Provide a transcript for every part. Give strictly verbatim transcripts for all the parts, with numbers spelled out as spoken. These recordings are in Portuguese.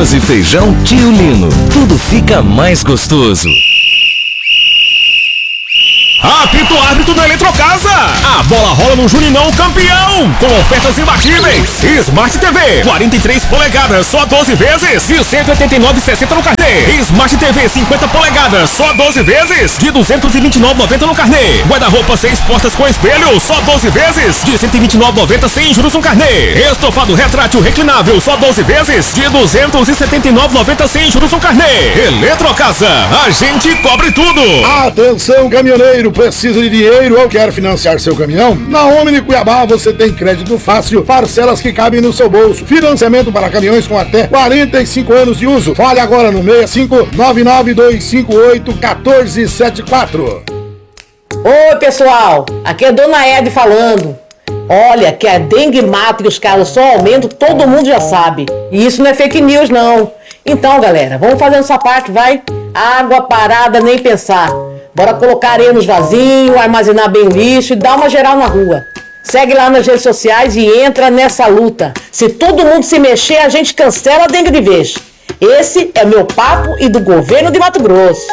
arroz e feijão Tio Lino. Tudo fica mais gostoso. Apito o árbitro da Eletrocasa. A bola rola no Juninão campeão, com ofertas imbatíveis. Smart T V, quarenta e três polegadas, só doze vezes, de cento e oitenta e nove reais e sessenta centavos no carnê. Smart T V cinquenta polegadas, só doze vezes, de duzentos e vinte e nove reais e noventa centavos no carnê. Guarda-roupa seis portas com espelho, só doze vezes, de cento e vinte e nove reais e noventa centavos sem juros no carnê. Estofado retrátil reclinável, só doze vezes, de duzentos e setenta e nove reais e noventa centavos sem juros no carnê. Eletrocasa, a gente cobre tudo. Atenção, caminhoneiro, precisa de dinheiro ou quer financiar seu caminhão? Na Omni Cuiabá você tem crédito fácil, parcelas que cabem no seu bolso, financiamento para caminhões com até quarenta e cinco anos de uso. Fale agora no seis cinco nove nove dois cinco oito um quatro sete quatro. Oi pessoal, aqui é Dona Ed falando. Olha, que a dengue mata e os casos só aumentam, todo mundo já sabe. E isso não é fake news não. Então galera, vamos fazer essa parte, vai? Água parada, nem pensar. Bora colocar areia nos vasinhos, armazenar bem o lixo e dar uma geral na rua. Segue lá nas redes sociais e entra nessa luta. Se todo mundo se mexer, a gente cancela a dengue de vez. Esse é meu papo e do governo de Mato Grosso.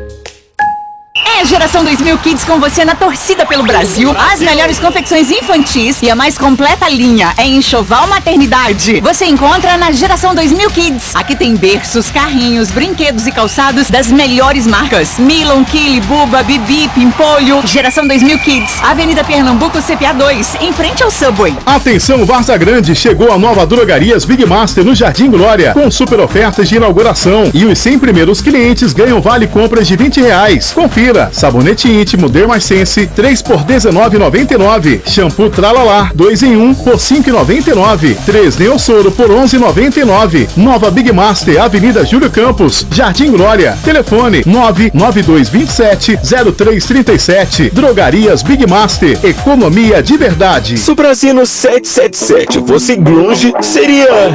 É Geração dois mil Kids com você na torcida pelo Brasil. As melhores confecções infantis e a mais completa linha é enxoval maternidade. Você encontra na Geração dois mil Kids. Aqui tem berços, carrinhos, brinquedos e calçados das melhores marcas. Milon, Kili, Buba, Bibi, Pimpolho. Geração dois mil Kids. Avenida Pernambuco, C P A dois, em frente ao Subway. Atenção, Varza Grande, chegou a nova Drogarias Big Master no Jardim Glória, com super ofertas de inauguração. E os cem primeiros clientes ganham vale compras de vinte reais. Confira. Sabonete íntimo Dermasense três por dezenove reais e noventa e nove centavos. Shampoo Tralalá dois em um por cinco reais e noventa e nove centavos. três Neossoro por onze reais e noventa e nove centavos. Nova Big Master, Avenida Júlio Campos, Jardim Glória. Telefone nove nove dois dois sete zero três três sete. Drogarias Big Master, economia de verdade. Se o Brasino sete sete sete fosse grunge, seria